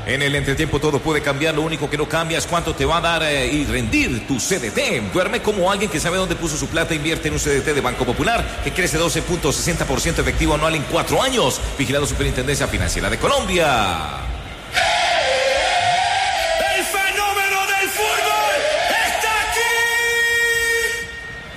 En el entretiempo todo puede cambiar, lo único que no cambia es cuánto te va a dar y rendir tu CDT. Duerme como alguien que sabe dónde puso su plata, invierte en un CDT de Banco Popular que crece 12.60% efectivo anual en 4 años. Vigilado Superintendencia Financiera de Colombia. ¡El fenómeno del fútbol está aquí!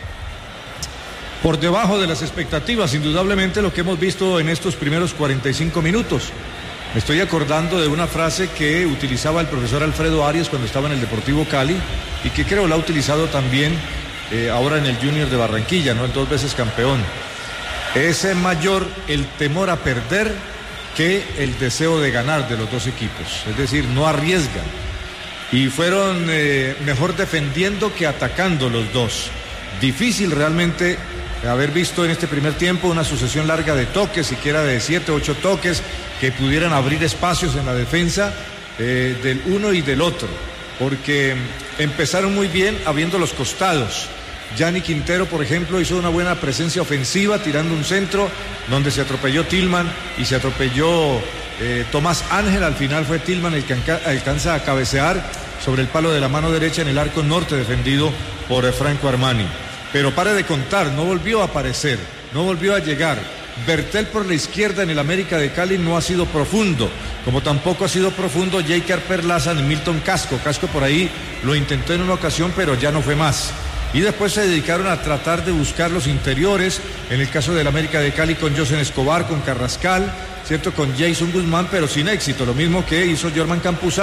Por debajo de las expectativas, indudablemente, lo que hemos visto en estos primeros 45 minutos. Me estoy acordando de una frase que utilizaba el profesor Alfredo Arias cuando estaba en el Deportivo Cali y que creo la ha utilizado también ahora en el Junior de Barranquilla, ¿no? El 2 veces campeón. Es mayor el temor a perder que el deseo de ganar de los dos equipos. Es decir, no arriesgan. Y fueron mejor defendiendo que atacando los dos. Difícil realmente haber visto en este primer tiempo una sucesión larga de toques, siquiera de 7, 8 toques, que pudieran abrir espacios en la defensa del uno y del otro, porque empezaron muy bien abriendo los costados. Gianni Quintero, por ejemplo, hizo una buena presencia ofensiva tirando un centro donde se atropelló Tillman y se atropelló Tomás Ángel. Al final fue Tillman el que alcanza a cabecear sobre el palo de la mano derecha en el arco norte defendido por Franco Armani. Pero pare de contar, no volvió a aparecer, no volvió a llegar. Bertel por la izquierda en el América de Cali no ha sido profundo, como tampoco ha sido profundo Jeiker Perlaza ni Milton Casco. Casco por ahí lo intentó en una ocasión, pero ya no fue más. Y después se dedicaron a tratar de buscar los interiores, en el caso del América de Cali con Josen Escobar, con Carrascal, cierto, con Jason Guzmán, pero sin éxito, lo mismo que hizo Jorman Campuzano.